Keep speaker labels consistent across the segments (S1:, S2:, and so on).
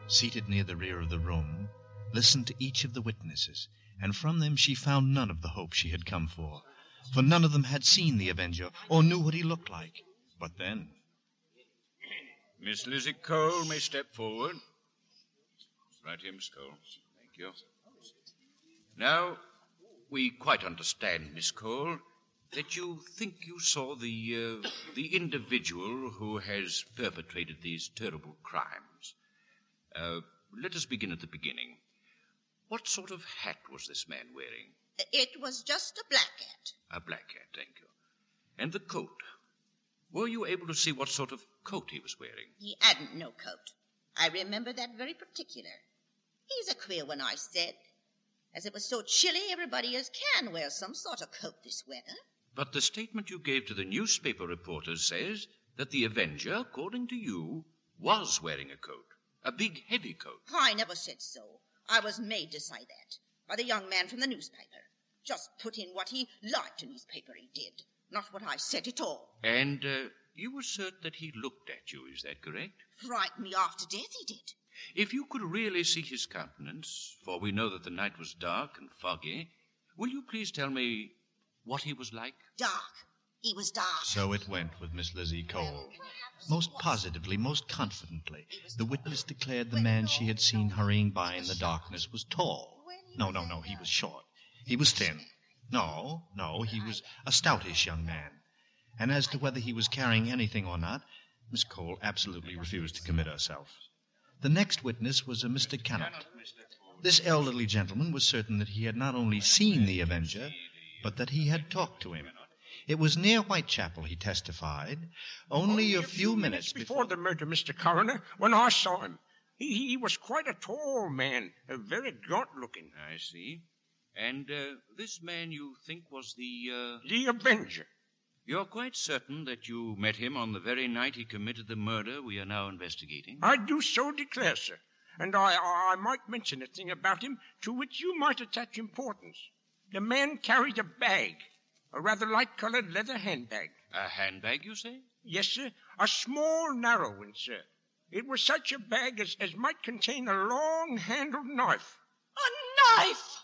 S1: seated near the rear of the room, listened to each of the witnesses, and from them she found none of the hope she had come for none of them had seen the Avenger or knew what he looked like. But then...
S2: Miss Lizzie Cole may step forward. Right here, Miss Cole. Thank you. Now, we quite understand, Miss Cole, that you think you saw the individual who has perpetrated these terrible crimes. Let us begin at the beginning. What sort of hat was this man wearing?
S3: It was just a black hat.
S2: A black hat, thank you. And the coat? Were you able to see what sort of coat he was wearing?
S3: He hadn't no coat. I remember that very particular. He's a queer one, I said. As it was so chilly, everybody as can wear some sort of coat this weather.
S2: But the statement you gave to the newspaper reporters says that the Avenger, according to you, was wearing a coat. A big, heavy coat.
S3: I never said so. I was made to say that by the young man from the newspaper. Just put in what he liked in his paper, he did. Not what I said at all.
S2: And you assert that he looked at you, is that correct?
S3: Frightened me half to death, he did.
S2: If you could really see his countenance, for we know that the night was dark and foggy, will you please tell me what he was like?
S3: Dark. He was dark.
S1: So it went with Miss Lizzie Cole. Most positively, most confidently, the witness declared the man she had seen hurrying by in the darkness was tall. No, he was short. He was thin. No, he was a stoutish young man. And as to whether he was carrying anything or not, Miss Cole absolutely refused to commit herself. The next witness was a Mr. Cannot. This elderly gentleman was certain that he had not only seen the Avenger, but that he had talked to him. It was near Whitechapel, he testified, only a few minutes
S4: before the murder, Mr. Coroner, when I saw him. He was quite a tall man, very gaunt-looking.
S2: I see. And this man you think was the...
S4: The Avenger.
S2: You're quite certain that you met him on the very night he committed the murder we are now investigating?
S4: I do so declare, sir. And I might mention a thing about him to which you might attach importance. The man carried a bag, a rather light-colored leather handbag.
S2: A handbag, you say?
S4: Yes, sir. A small, narrow one, sir. It was such a bag as might contain a long-handled knife.
S3: A knife!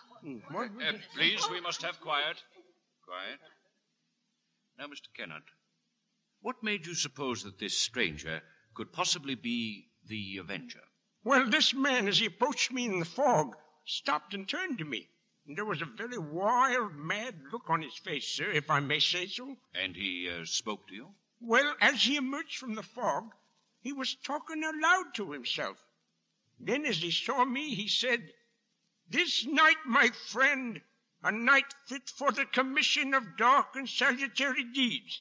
S2: Please, we must have quiet. Quiet. Now, Mr. Kennard, what made you suppose that this stranger could possibly be the Avenger?
S4: Well, this man, as he approached me in the fog, stopped and turned to me. And there was a very wild, mad look on his face, sir, if I may say so.
S2: And he spoke to you?
S4: Well, as he emerged from the fog, he was talking aloud to himself. Then, as he saw me, he said, "This night, my friend, a night fit for the commission of dark and salutary deeds."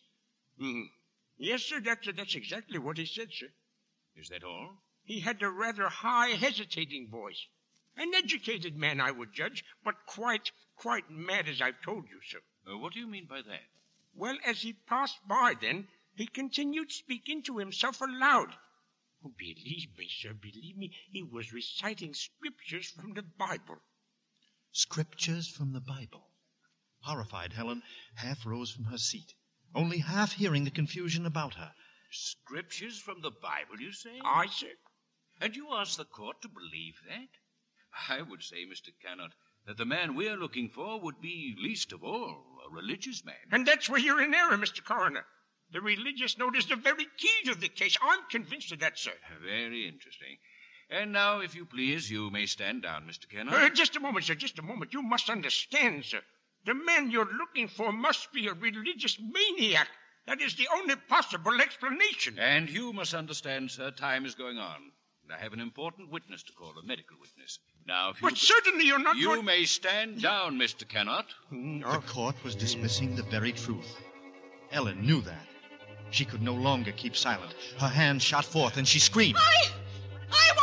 S4: Yes, sir, that's exactly what he said, sir.
S2: Is that all?
S4: He had a rather high, hesitating voice. An educated man, I would judge, but quite mad, as I've told you, sir.
S2: What do you mean by that?
S4: Well, as he passed by then, he continued speaking to himself aloud. Oh, believe me, sir, believe me, he was reciting scriptures from the Bible.
S1: Scriptures from the Bible? Horrified, Helen half rose from her seat, only half hearing the confusion about her.
S2: Scriptures from the Bible, you say?
S4: Aye, sir.
S2: And you asked the court to believe that? I would say, Mr. Cannot, that the man we're looking for would be, least of all, a religious man.
S4: And that's where you're in error, Mr. Coroner. The religious note is the very key to the case. I'm convinced of that, sir.
S2: Very interesting. And now, if you please, you may stand down, Mr. Kennard.
S4: Just a moment, sir, just a moment. You must understand, sir. The man you're looking for must be a religious maniac. That is the only possible explanation.
S2: And you must understand, sir, time is going on. And I have an important witness to call, a medical witness. Now, if you...
S4: But certainly you're not...
S2: You may stand down, Mr. Kennard.
S1: The court was dismissing the very truth. Ellen knew that. She could no longer keep silent. Her hand shot forth and she screamed.
S3: I